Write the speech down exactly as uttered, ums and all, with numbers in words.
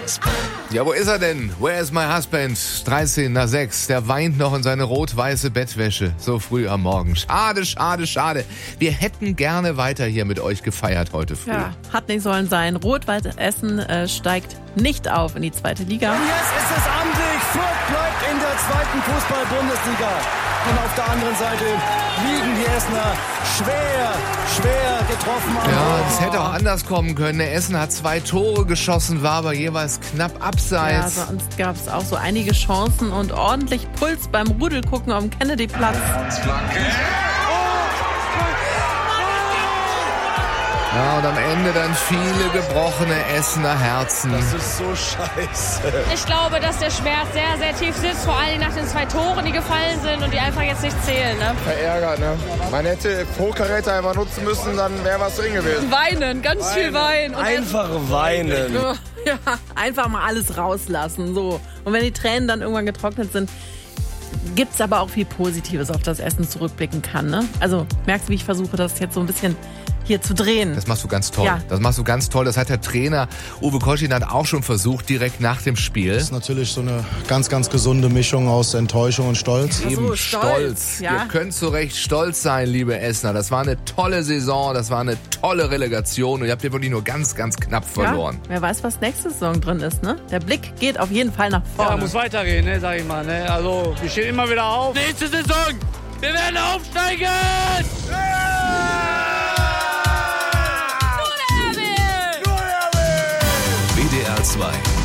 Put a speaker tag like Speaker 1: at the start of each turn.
Speaker 1: Ja, wo ist er denn? Where is my husband? dreizehn nach sechs. Der weint noch in seine rot-weiße Bettwäsche. So früh am Morgen. Schade, schade, schade. Wir hätten gerne weiter hier mit euch gefeiert heute früh.
Speaker 2: Ja, hat nicht sollen sein. Rot-Weiß Essen äh, steigt nicht auf in die zweite Liga.
Speaker 3: Und jetzt ist es amtlich. Fürth bleibt in der zweiten Fußball-Bundesliga. Und auf der anderen Seite liegen die Essener schwer, schwer getroffen.
Speaker 1: Ja, das hätte auch anders kommen können. Der Essen hat zwei Tore geschossen, war aber jeweils knapp abseits.
Speaker 2: Ja, sonst gab es auch so einige Chancen und ordentlich Puls beim Rudelgucken am Kennedyplatz.
Speaker 1: Ja, und am Ende dann viele gebrochene Essener Herzen.
Speaker 3: Das ist so scheiße.
Speaker 4: Ich glaube, dass der Schmerz sehr, sehr tief sitzt, vor allem nach den zwei Toren, die gefallen sind und die einfach jetzt nicht zählen. Ne?
Speaker 5: Verärgert, ne? Man hätte Pro-Karäte einfach nutzen müssen, dann wäre was drin gewesen.
Speaker 4: Weinen, ganz weinen. viel weinen. Und
Speaker 3: einfach weinen.
Speaker 2: Ja, einfach mal alles rauslassen. So. Und wenn die Tränen dann irgendwann getrocknet sind, gibt es aber auch viel Positives, auf das Essen zurückblicken kann. Ne? Also merkst du, wie ich versuche, das jetzt so ein bisschen hier zu drehen.
Speaker 1: Das machst du ganz toll.
Speaker 2: Ja.
Speaker 1: Das machst du ganz toll. Das hat der Trainer Uwe Koschinat auch schon versucht, direkt nach dem Spiel.
Speaker 6: Das ist natürlich so eine ganz, ganz gesunde Mischung aus Enttäuschung und Stolz.
Speaker 2: Ach so,
Speaker 1: Eben
Speaker 2: stolz.
Speaker 1: stolz.
Speaker 2: Ja.
Speaker 1: Ihr könnt zu Recht stolz sein, liebe Essener. Das war eine tolle Saison, das war eine tolle Relegation und ihr habt ihr wirklich nur ganz, ganz knapp verloren.
Speaker 2: Ja, wer weiß, was nächste Saison drin ist, ne? Der Blick geht auf jeden Fall nach vorne.
Speaker 7: Ja, muss weitergehen, ne, sag ich mal. Ne? Also, wir stehen immer wieder auf. Nächste Saison, wir werden aufsteigen!
Speaker 8: W D R zwei